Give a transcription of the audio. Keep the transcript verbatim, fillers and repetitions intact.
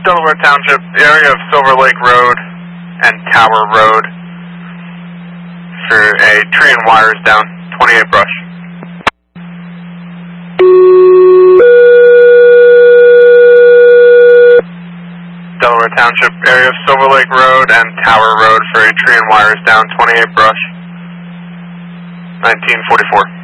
Delaware Township, the area of Silver Lake Road and Tower Road for a tree and wires down, twenty-eight brush. Delaware Township, area of Silver Lake Road and Tower Road for a tree and wires down, twenty-eight brush, nineteen forty-four.